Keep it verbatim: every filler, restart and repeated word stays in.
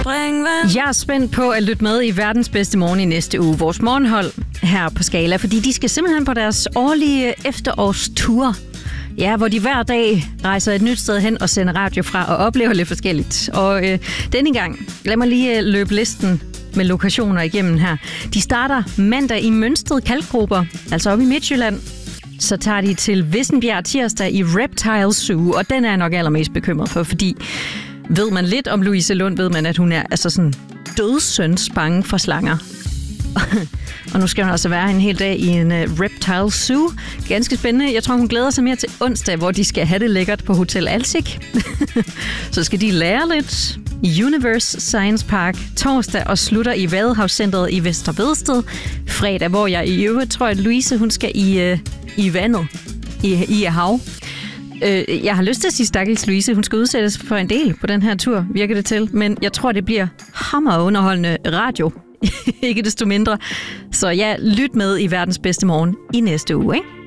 springvand. Jeg er spændt på at lytte med i verdens bedste morgen i næste uge. Vores morgenhold her på Skala, fordi de skal simpelthen på deres årlige efterårstur. Ja, hvor de hver dag rejser et nyt sted hen og sender radio fra og oplever lidt forskelligt. Og øh, denne gang, lad mig lige øh, løbe listen med lokationer igennem her. De starter mandag i Mønsted Kalkgruber, altså oppe i Midtjylland. Så tager de til Vissenbjerg tirsdag i Reptile Zoo, og den er jeg nok allermest bekymret for, fordi ved man lidt om Louise Lund, ved man, at hun er altså sådan dødssyns bange for slanger. Og nu skal hun altså være en hel dag i en uh, Reptile Zoo. Ganske spændende. Jeg tror, hun glæder sig mere til onsdag, hvor de skal have det lækkert på Hotel Alsik. Så skal de lære lidt. Universe Science Park torsdag og slutter i Vadehavscentret i Vestervedsted. Fredag, hvor jeg i øvrigt tror, at Louise hun skal i, uh, i vandet. I, i hav. Uh, jeg har lyst til at sige stakkels Louise. Hun skal udsættes for en del på den her tur, virker det til. Men jeg tror, det bliver hammerunderholdende radio. Ikke desto mindre. Så ja, lyt med i verdens bedste morgen i næste uge, ikke?